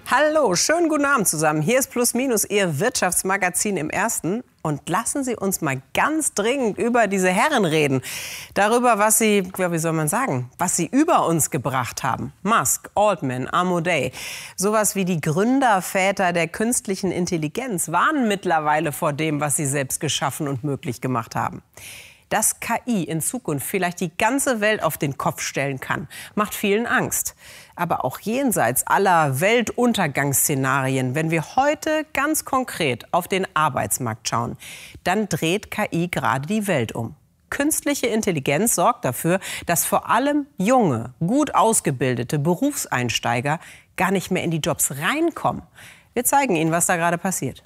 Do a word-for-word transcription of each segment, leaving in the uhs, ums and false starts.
Hallo, schönen guten Abend zusammen. Hier ist Plus Minus, Ihr Wirtschaftsmagazin im Ersten. Und lassen Sie uns mal ganz dringend über diese Herren reden. Darüber, was sie, ja, wie soll man sagen, was sie über uns gebracht haben. Musk, Altman, Amodei. Sowas wie die Gründerväter der künstlichen Intelligenz warnen mittlerweile vor dem, was sie selbst geschaffen und möglich gemacht haben. Dass K I in Zukunft vielleicht die ganze Welt auf den Kopf stellen kann, macht vielen Angst. Aber auch jenseits aller Weltuntergangsszenarien, wenn wir heute ganz konkret auf den Arbeitsmarkt schauen, dann dreht K I gerade die Welt um. Künstliche Intelligenz sorgt dafür, dass vor allem junge, gut ausgebildete Berufseinsteiger gar nicht mehr in die Jobs reinkommen. Wir zeigen Ihnen, was da gerade passiert.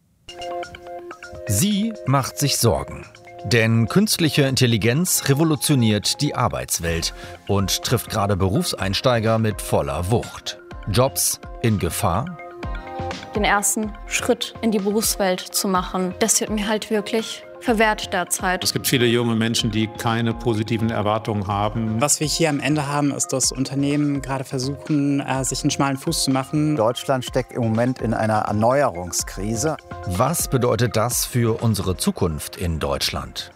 Sie macht sich Sorgen. Denn künstliche Intelligenz revolutioniert die Arbeitswelt und trifft gerade Berufseinsteiger mit voller Wucht. Jobs in Gefahr? Den ersten Schritt in die Berufswelt zu machen, das wird mir halt wirklich verwehrt derzeit. Es gibt viele junge Menschen, die keine positiven Erwartungen haben. Was wir hier am Ende haben, ist, dass Unternehmen gerade versuchen, sich einen schmalen Fuß zu machen. Deutschland steckt im Moment in einer Erneuerungskrise. Was bedeutet das für unsere Zukunft in Deutschland?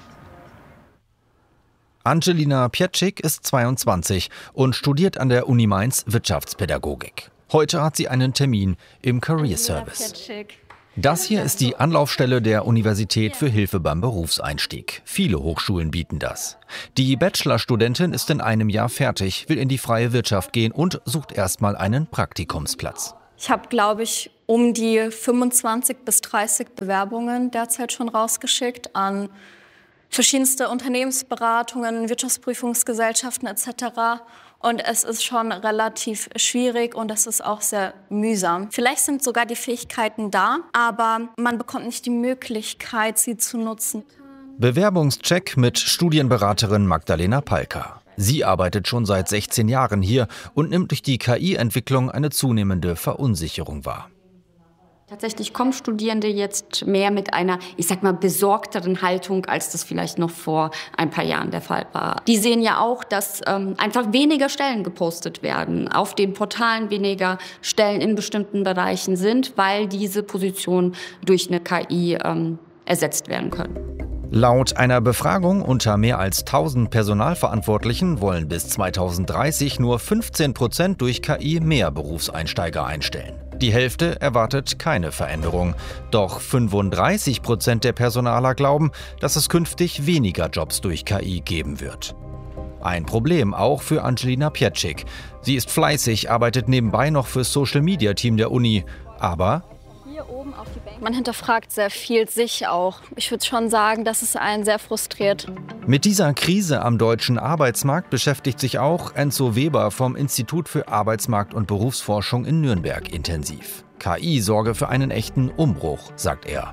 Angelina Pietschik ist zweiundzwanzig und studiert an der Uni Mainz Wirtschaftspädagogik. Heute hat sie einen Termin im Career Service. Das hier ist die Anlaufstelle der Universität für Hilfe beim Berufseinstieg. Viele Hochschulen bieten das. Die Bachelorstudentin ist in einem Jahr fertig, will in die freie Wirtschaft gehen und sucht erstmal einen Praktikumsplatz. Ich habe, glaube ich, um die fünfundzwanzig bis dreißig Bewerbungen derzeit schon rausgeschickt an verschiedenste Unternehmensberatungen, Wirtschaftsprüfungsgesellschaften et cetera. Und es ist schon relativ schwierig und es ist auch sehr mühsam. Vielleicht sind sogar die Fähigkeiten da, aber man bekommt nicht die Möglichkeit, sie zu nutzen. Bewerbungscheck mit Studienberaterin Magdalena Palka. Sie arbeitet schon seit sechzehn Jahren hier und nimmt durch die K I-Entwicklung eine zunehmende Verunsicherung wahr. Tatsächlich kommen Studierende jetzt mehr mit einer, ich sag mal, besorgteren Haltung, als das vielleicht noch vor ein paar Jahren der Fall war. Die sehen ja auch, dass ähm, einfach weniger Stellen gepostet werden, auf den Portalen weniger Stellen in bestimmten Bereichen sind, weil diese Positionen durch eine K I ähm, ersetzt werden können. Laut einer Befragung unter mehr als tausend Personalverantwortlichen wollen bis zweitausenddreißig nur fünfzehn Prozent durch K I mehr Berufseinsteiger einstellen. Die Hälfte erwartet keine Veränderung. Doch fünfunddreißig Prozent der Personaler glauben, dass es künftig weniger Jobs durch K I geben wird. Ein Problem auch für Angelina Pietschik. Sie ist fleißig, arbeitet nebenbei noch fürs Social-Media-Team der Uni. Aber man hinterfragt sehr viel sich auch. Ich würde schon sagen, dass es einen sehr frustriert. Mit dieser Krise am deutschen Arbeitsmarkt beschäftigt sich auch Enzo Weber vom Institut für Arbeitsmarkt- und Berufsforschung in Nürnberg intensiv. K I sorge für einen echten Umbruch, sagt er.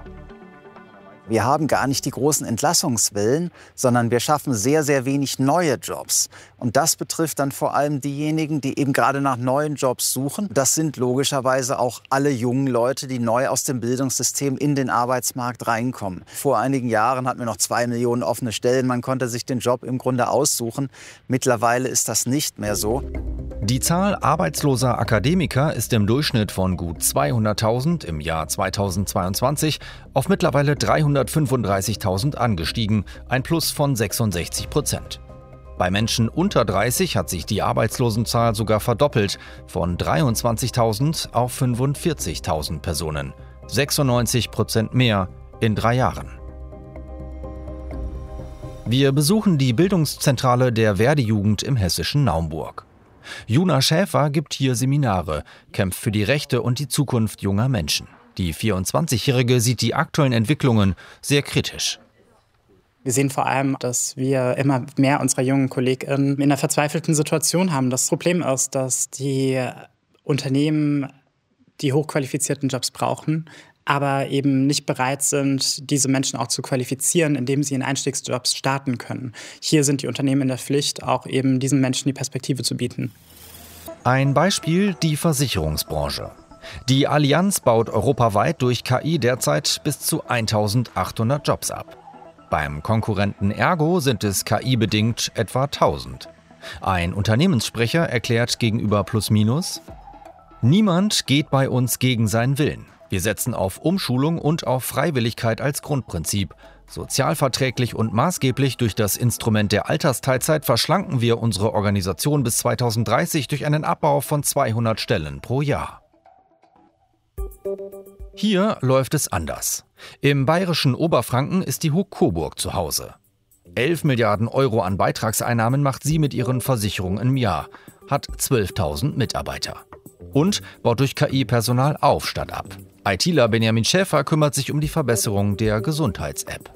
Wir haben gar nicht die großen Entlassungswellen, sondern wir schaffen sehr, sehr wenig neue Jobs. Und das betrifft dann vor allem diejenigen, die eben gerade nach neuen Jobs suchen. Das sind logischerweise auch alle jungen Leute, die neu aus dem Bildungssystem in den Arbeitsmarkt reinkommen. Vor einigen Jahren hatten wir noch zwei Millionen offene Stellen. Man konnte sich den Job im Grunde aussuchen. Mittlerweile ist das nicht mehr so. Die Zahl arbeitsloser Akademiker ist im Durchschnitt von gut zweihunderttausend im Jahr zweitausendzweiundzwanzig auf mittlerweile dreihundertfünfunddreißigtausend angestiegen, ein Plus von sechsundsechzig Prozent. Bei Menschen unter dreißig hat sich die Arbeitslosenzahl sogar verdoppelt, von dreiundzwanzigtausend auf fünfundvierzigtausend Personen. sechsundneunzig Prozent mehr in drei Jahren. Wir besuchen die Bildungszentrale der Verdi-Jugend im hessischen Naumburg. Juna Schäfer gibt hier Seminare, kämpft für die Rechte und die Zukunft junger Menschen. Die vierundzwanzigjährige sieht die aktuellen Entwicklungen sehr kritisch. Wir sehen vor allem, dass wir immer mehr unserer jungen KollegInnen in einer verzweifelten Situation haben. Das Problem ist, dass die Unternehmen die hochqualifizierten Jobs brauchen, aber eben nicht bereit sind, diese Menschen auch zu qualifizieren, indem sie in Einstiegsjobs starten können. Hier sind die Unternehmen in der Pflicht, auch eben diesen Menschen die Perspektive zu bieten. Ein Beispiel: die Versicherungsbranche. Die Allianz baut europaweit durch K I derzeit bis zu eintausendachthundert Jobs ab. Beim Konkurrenten Ergo sind es K I-bedingt etwa tausend. Ein Unternehmenssprecher erklärt gegenüber Plus Minus: Niemand geht bei uns gegen seinen Willen. Wir setzen auf Umschulung und auf Freiwilligkeit als Grundprinzip. Sozialverträglich und maßgeblich durch das Instrument der Altersteilzeit verschlanken wir unsere Organisation bis zweitausenddreißig durch einen Abbau von zweihundert Stellen pro Jahr. Hier läuft es anders. Im bayerischen Oberfranken ist die H U K Coburg zu Hause. elf Milliarden Euro an Beitragseinnahmen macht sie mit ihren Versicherungen im Jahr, hat zwölftausend Mitarbeiter. Und baut durch K I Personal auf statt ab. ITler Benjamin Schäfer kümmert sich um die Verbesserung der Gesundheits-App.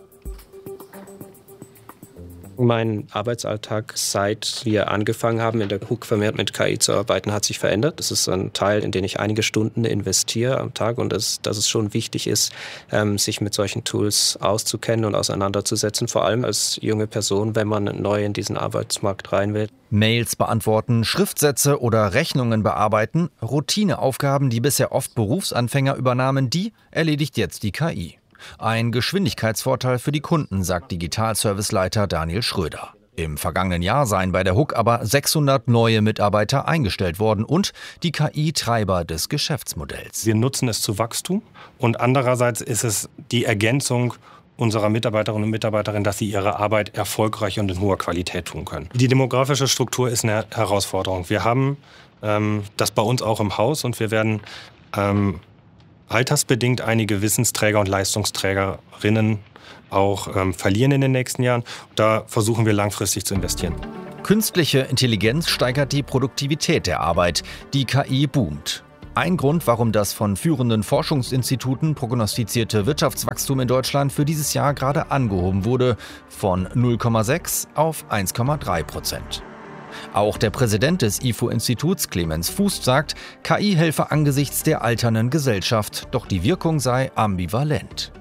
Mein Arbeitsalltag, seit wir angefangen haben, in der H U K vermehrt mit K I zu arbeiten, hat sich verändert. Das ist ein Teil, in den ich einige Stunden investiere am Tag und das, dass es schon wichtig ist, ähm, sich mit solchen Tools auszukennen und auseinanderzusetzen, vor allem als junge Person, wenn man neu in diesen Arbeitsmarkt rein will. Mails beantworten, Schriftsätze oder Rechnungen bearbeiten, Routineaufgaben, die bisher oft Berufsanfänger übernahmen, die erledigt jetzt die K I. Ein Geschwindigkeitsvorteil für die Kunden, sagt Digitalserviceleiter Daniel Schröder. Im vergangenen Jahr seien bei der H U K aber sechshundert neue Mitarbeiter eingestellt worden und die K I Treiber des Geschäftsmodells. Wir nutzen es zu Wachstum und andererseits ist es die Ergänzung unserer Mitarbeiterinnen und Mitarbeiter, dass sie ihre Arbeit erfolgreich und in hoher Qualität tun können. Die demografische Struktur ist eine Herausforderung. Wir haben ähm, das bei uns auch im Haus und wir werden ähm, altersbedingt einige Wissensträger und Leistungsträgerinnen auch ähm, verlieren in den nächsten Jahren. Da versuchen wir langfristig zu investieren. Künstliche Intelligenz steigert die Produktivität der Arbeit. Die K I boomt. Ein Grund, warum das von führenden Forschungsinstituten prognostizierte Wirtschaftswachstum in Deutschland für dieses Jahr gerade angehoben wurde, von null Komma sechs auf eins Komma drei Prozent. Auch der Präsident des I F O-Instituts, Clemens Fuß, sagt, K I helfe angesichts der alternden Gesellschaft, doch die Wirkung sei ambivalent.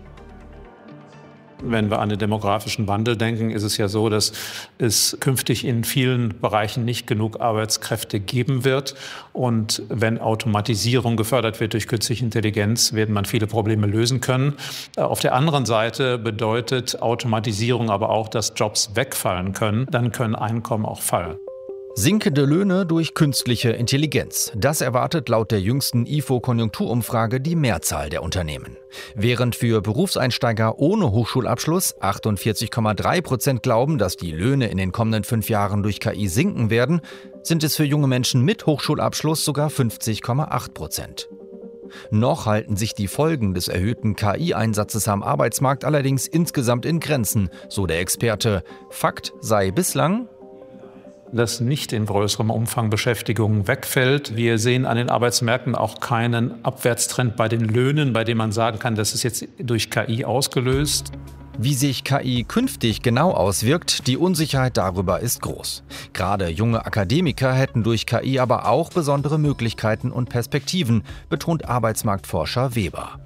Wenn wir an den demografischen Wandel denken, ist es ja so, dass es künftig in vielen Bereichen nicht genug Arbeitskräfte geben wird. Und wenn Automatisierung gefördert wird durch künstliche Intelligenz, wird man viele Probleme lösen können. Auf der anderen Seite bedeutet Automatisierung aber auch, dass Jobs wegfallen können. Dann können Einkommen auch fallen. Sinkende Löhne durch künstliche Intelligenz. Das erwartet laut der jüngsten I F O-Konjunkturumfrage die Mehrzahl der Unternehmen. Während für Berufseinsteiger ohne Hochschulabschluss achtundvierzig Komma drei Prozent glauben, dass die Löhne in den kommenden fünf Jahren durch K I sinken werden, sind es für junge Menschen mit Hochschulabschluss sogar fünfzig Komma acht Prozent. Noch halten sich die Folgen des erhöhten K I-Einsatzes am Arbeitsmarkt allerdings insgesamt in Grenzen, so der Experte. Fakt sei bislang, dass nicht in größerem Umfang Beschäftigung wegfällt. Wir sehen an den Arbeitsmärkten auch keinen Abwärtstrend bei den Löhnen, bei dem man sagen kann, das ist jetzt durch K I ausgelöst. Wie sich K I künftig genau auswirkt, die Unsicherheit darüber ist groß. Gerade junge Akademiker hätten durch K I aber auch besondere Möglichkeiten und Perspektiven, betont Arbeitsmarktforscher Weber.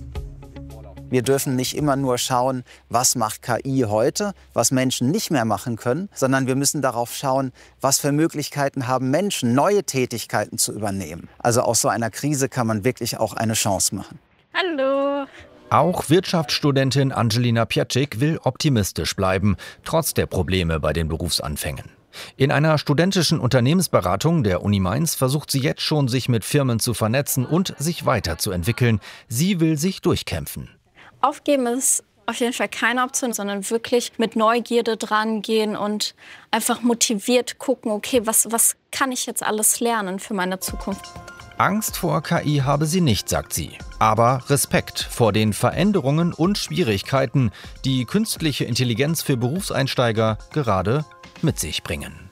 Wir dürfen nicht immer nur schauen, was macht K I heute, was Menschen nicht mehr machen können, sondern wir müssen darauf schauen, was für Möglichkeiten haben Menschen, neue Tätigkeiten zu übernehmen. Also aus so einer Krise kann man wirklich auch eine Chance machen. Hallo. Auch Wirtschaftsstudentin Angelina Piacic will optimistisch bleiben, trotz der Probleme bei den Berufsanfängen. In einer studentischen Unternehmensberatung der Uni Mainz versucht sie jetzt schon, sich mit Firmen zu vernetzen und sich weiterzuentwickeln. Sie will sich durchkämpfen. Aufgeben ist auf jeden Fall keine Option, sondern wirklich mit Neugierde dran gehen und einfach motiviert gucken, okay, was, was kann ich jetzt alles lernen für meine Zukunft? Angst vor K I habe sie nicht, sagt sie. Aber Respekt vor den Veränderungen und Schwierigkeiten, die künstliche Intelligenz für Berufseinsteiger gerade mit sich bringen.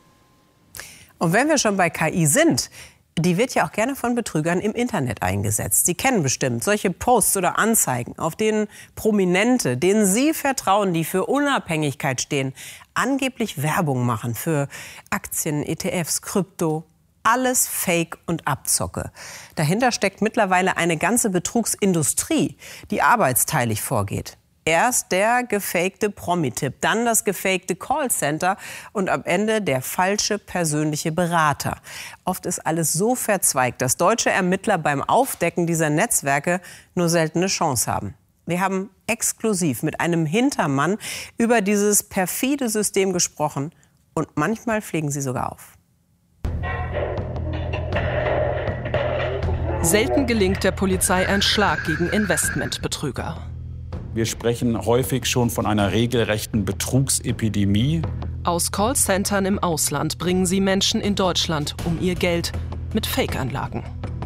Und wenn wir schon bei K I sind, die wird ja auch gerne von Betrügern im Internet eingesetzt. Sie kennen bestimmt solche Posts oder Anzeigen, auf denen Prominente, denen Sie vertrauen, die für Unabhängigkeit stehen, angeblich Werbung machen für Aktien, E T Fs, Krypto. Alles Fake und Abzocke. Dahinter steckt mittlerweile eine ganze Betrugsindustrie, die arbeitsteilig vorgeht. Erst der gefakte Promi-Tipp, dann das gefakte Callcenter und am Ende der falsche persönliche Berater. Oft ist alles so verzweigt, dass deutsche Ermittler beim Aufdecken dieser Netzwerke nur selten eine Chance haben. Wir haben exklusiv mit einem Hintermann über dieses perfide System gesprochen und manchmal fliegen sie sogar auf. Selten gelingt der Polizei ein Schlag gegen Investmentbetrüger. Wir sprechen häufig schon von einer regelrechten Betrugsepidemie. Aus Callcentern im Ausland bringen sie Menschen in Deutschland um ihr Geld mit Fake-Anlagen.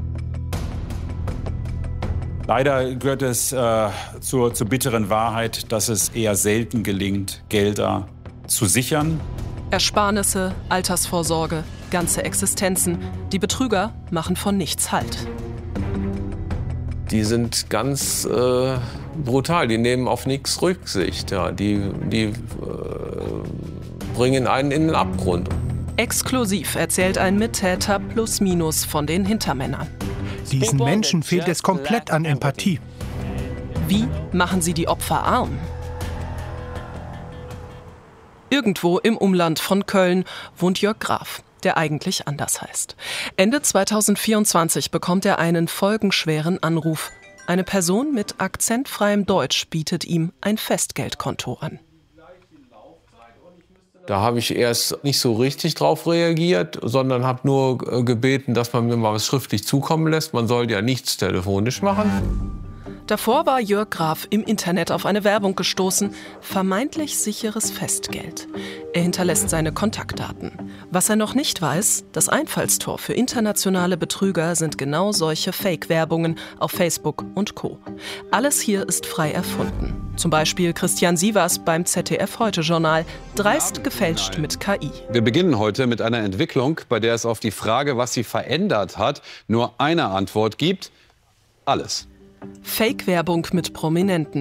Leider gehört es äh, zur, zur bitteren Wahrheit, dass es eher selten gelingt, Gelder zu sichern. Ersparnisse, Altersvorsorge, ganze Existenzen. Die Betrüger machen von nichts Halt. Die sind ganz äh, brutal, die nehmen auf nichts Rücksicht. Ja. Die, die äh, bringen einen in den Abgrund. Exklusiv erzählt ein Mittäter plus minus von den Hintermännern. Diesen Menschen fehlt es komplett an Empathie. Wie machen sie die Opfer arm? Irgendwo im Umland von Köln wohnt Jörg Graf, der eigentlich anders heißt. Ende zweitausendvierundzwanzig bekommt er einen folgenschweren Anruf. Eine Person mit akzentfreiem Deutsch bietet ihm ein Festgeldkonto an. Da habe ich erst nicht so richtig drauf reagiert, sondern habe nur gebeten, dass man mir mal was schriftlich zukommen lässt. Man soll ja nichts telefonisch machen. Davor war Jörg Graf im Internet auf eine Werbung gestoßen, vermeintlich sicheres Festgeld. Er hinterlässt seine Kontaktdaten. Was er noch nicht weiß, das Einfallstor für internationale Betrüger sind genau solche Fake-Werbungen auf Facebook und Co. Alles hier ist frei erfunden. Zum Beispiel Christian Sievers beim Z D F-Heute-Journal, dreist gefälscht mit K I. Wir beginnen heute mit einer Entwicklung, bei der es auf die Frage, was sie verändert hat, nur eine Antwort gibt: alles. Fake-Werbung mit Prominenten